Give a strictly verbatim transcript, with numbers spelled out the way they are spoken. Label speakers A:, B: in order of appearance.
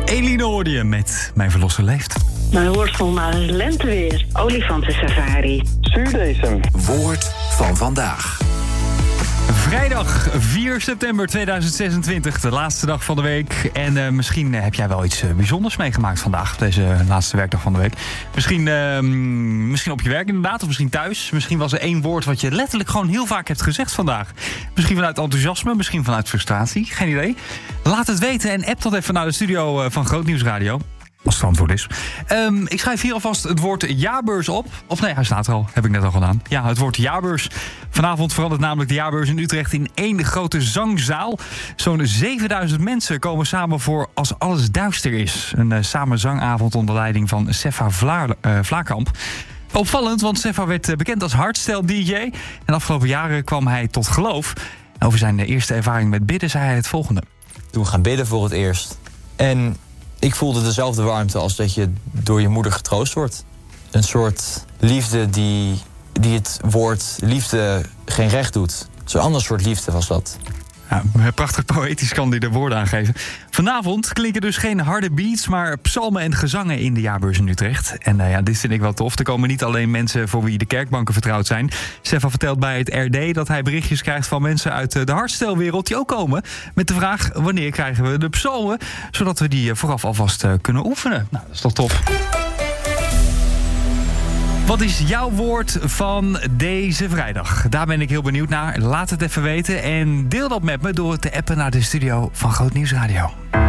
A: Eline hoorde je met Mijn Verlosser Leeft.
B: Mijn woord van vandaag is lenteweer. Olifantensafari.
C: Zuurdesem.
D: Woord van vandaag.
A: Vrijdag vier september tweeduizend zesentwintig, de laatste dag van de week. En uh, misschien uh, heb jij wel iets uh, bijzonders meegemaakt vandaag, deze laatste werkdag van de week. Misschien, uh, misschien op je werk inderdaad, of misschien thuis. Misschien was er één woord wat je letterlijk gewoon heel vaak hebt gezegd vandaag. Misschien vanuit enthousiasme, misschien vanuit frustratie, geen idee. Laat het weten en app dat even naar de studio uh, van Groot Nieuws Radio. Als het antwoord is. Um, ik schrijf hier alvast het woord jaarbeurs op. Of nee, hij staat er al. Heb ik net al gedaan. Ja, het woord jaarbeurs. Vanavond verandert namelijk de jaarbeurs in Utrecht in één grote zangzaal. Zo'n zevenduizend mensen komen samen voor Als alles duister is. Een uh, samenzangavond onder leiding van Seffa Vla- uh, Vlakamp. Opvallend, want Seffa werd uh, bekend als hardstyle-D J. En de afgelopen jaren kwam hij tot geloof. Over zijn uh, eerste ervaring met bidden zei hij het volgende.
E: Toen gaan bidden voor het eerst. En ik voelde dezelfde warmte als dat je door je moeder getroost wordt. Een soort liefde die, die het woord liefde geen recht doet. Zo'n ander soort liefde was dat.
A: Ja, prachtig poëtisch kan hij de woorden aangeven. Vanavond klinken dus geen harde beats, maar psalmen en gezangen in de jaarbeurs in Utrecht. En uh, ja, dit vind ik wel tof. Er komen niet alleen mensen voor wie de kerkbanken vertrouwd zijn. Seffa vertelt bij het R D dat hij berichtjes krijgt van mensen uit de hardstyle-wereld die ook komen. Met de vraag, wanneer krijgen we de psalmen? Zodat we die vooraf alvast uh, kunnen oefenen. Nou, dat is toch tof. Wat is jouw woord van deze vrijdag? Daar ben ik heel benieuwd naar. Laat het even weten en deel dat met me door het te appen naar de studio van Groot Nieuws Radio.